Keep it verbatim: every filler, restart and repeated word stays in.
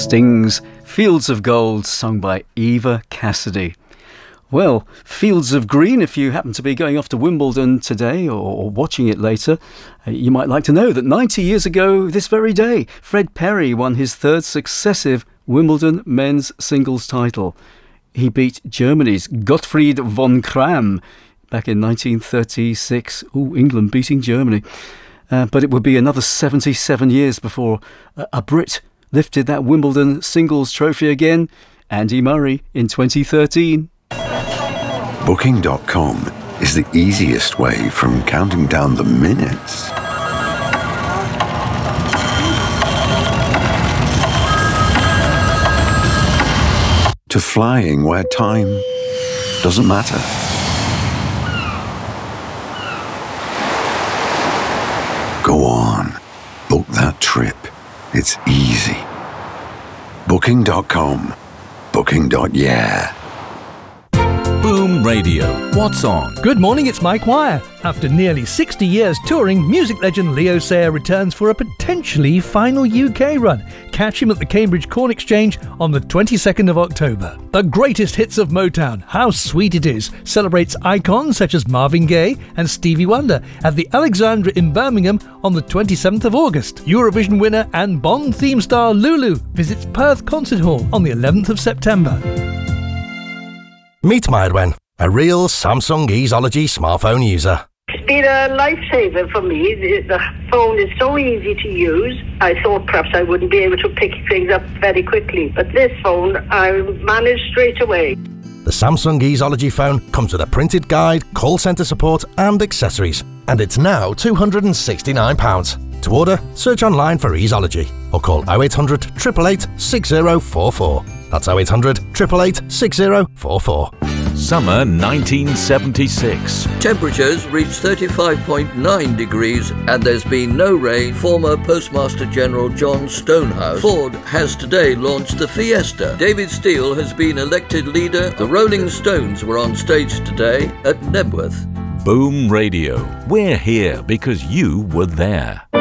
Sting's Fields of Gold, sung by Eva Cassidy. Well, Fields of Green, if you happen to be going off to Wimbledon today or, or watching it later, uh, you might like to know that ninety years ago this very day, Fred Perry won his third successive Wimbledon men's singles title. He beat Germany's Gottfried von Cramm back in nineteen thirty-six. Ooh, England beating Germany. Uh, but it would be another seventy-seven years before uh, a Brit lifted that Wimbledon singles trophy again. Andy Murray in twenty thirteen. Booking dot com is the easiest way from counting down the minutes to flying where time doesn't matter. Go on, book that trip. It's easy. Booking dot com. Booking. Yeah. Boom Radio. What's on? Good morning, it's Mike Wire. After nearly sixty years touring, music legend Leo Sayer returns for a potentially final U K run. Catch him at the Cambridge Corn Exchange on the twenty-second of October. The greatest hits of Motown, How Sweet It Is, celebrates icons such as Marvin Gaye and Stevie Wonder at the Alexandra in Birmingham on the twenty-seventh of August. Eurovision winner and Bond theme star Lulu visits Perth Concert Hall on the eleventh of September. Meet Mydwen, a real Samsung Easeology smartphone user. It's been a lifesaver for me. The, the phone is so easy to use. I thought perhaps I wouldn't be able to pick things up very quickly, but this phone I managed straight away. The Samsung Easeology phone comes with a printed guide, call centre support and accessories, and it's now two hundred sixty-nine pounds. To order, search online for Easeology or call oh eight hundred, eight eight eight, six oh four four. That's oh eight hundred, eight eight eight, six oh four four. Summer nineteen seventy-six. Temperatures reached thirty-five point nine degrees and there's been no rain. Former Postmaster General John Stonehouse. Ford has today launched the Fiesta. David Steele has been elected leader. The Rolling Stones were on stage today at Nebworth. Boom Radio. We're here because you were there.